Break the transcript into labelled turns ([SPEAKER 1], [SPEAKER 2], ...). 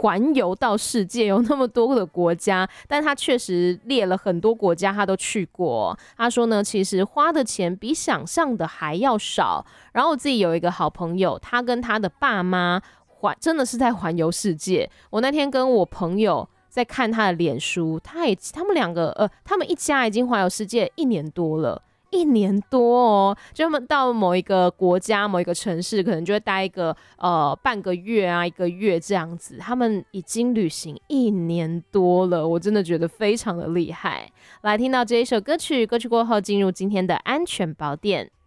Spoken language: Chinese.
[SPEAKER 1] 环游到世界，有那么多的国家，但他确实列了很多国家他都去过。他说呢，其实花的钱比想象的还要少。然后我自己有一个好朋友，他跟他的爸妈真的是在环游世界。我那天跟我朋友在看他的脸书，他们两个他们一家已经环游世界1年多了。1年多哦，就他们到某一个国家、某一个城市，可能就会待一个半个月啊、1个月这样子。他们已经旅行1年多了，我真的觉得非常的厉害。来听到这一首歌曲，歌曲过后进入今天的安全宝典。